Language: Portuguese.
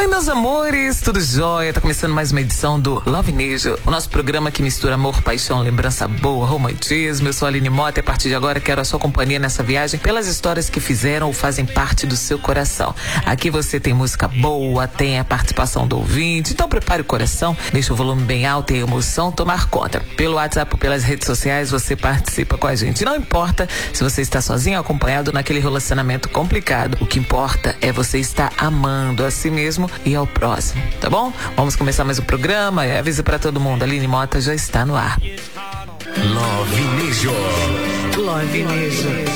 Oi, meus amores, tudo jóia? Tá começando mais uma edição do Love Ninja, o nosso programa que mistura amor, paixão, lembrança boa, romantismo. Eu sou a Aline Mota e a partir de agora quero a sua companhia nessa viagem pelas histórias que fizeram ou fazem parte do seu coração. Aqui você tem música boa, tem a participação do ouvinte, então prepare o coração, deixa o volume bem alto e a emoção tomar conta. Pelo WhatsApp ou pelas redes sociais você participa com a gente. Não importa se você está sozinho ou acompanhado naquele relacionamento complicado. O que importa é você estar amando a si mesmo e ao próximo, tá bom? Vamos começar mais um programa e avisa pra todo mundo, a Aline Mota já está no ar. Love Ninja. Love Ninja.